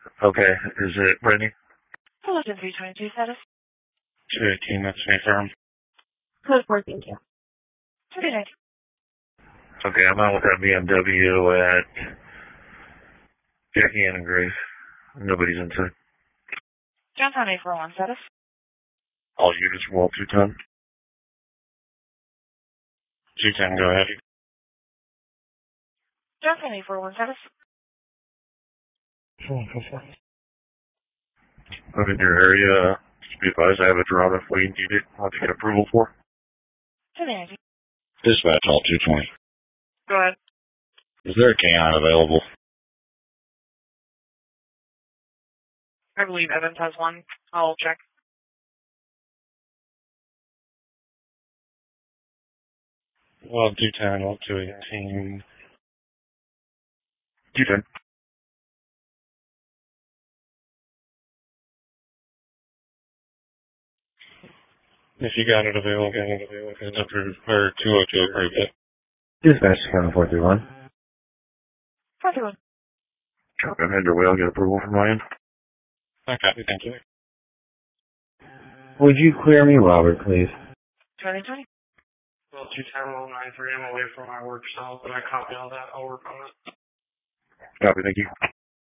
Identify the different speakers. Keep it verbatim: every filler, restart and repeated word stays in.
Speaker 1: Okay, is it Brittany?
Speaker 2: Hello, three twenty-two status.
Speaker 1: two eighteen, that's me, firm.
Speaker 2: Code four, thank you. Good night.
Speaker 1: Okay, I'm out with that B M W at Jackie Ann and Grace. Nobody's inside.
Speaker 2: Johnstown eight four one status.
Speaker 1: All units from Wall two ten. two ten, go ahead.
Speaker 2: Johnstown eight four one status.
Speaker 1: I'm in your area. Just be advised, I have a driver if we need it. I'll have to get approval for.
Speaker 2: Good night.
Speaker 1: Dispatch, all two twenty.
Speaker 2: Go ahead.
Speaker 1: Is there a canine available?
Speaker 2: I believe Evans has one. I'll check.
Speaker 1: Well, two ten, all two eighteen. two ten. If you got it available, get it available. It's approved, or two oh two approved it. Dispatch, county four three one.
Speaker 2: four three one.
Speaker 1: Copy, I'm under way. I'll get approval from my end. Okay, thank you.
Speaker 3: Would you clear me, Robert, please?
Speaker 2: twenty twenty.
Speaker 4: Well, two ten one nine three, I'm away from my work cell, but I copy all that. I'll work on it.
Speaker 1: Copy, thank you.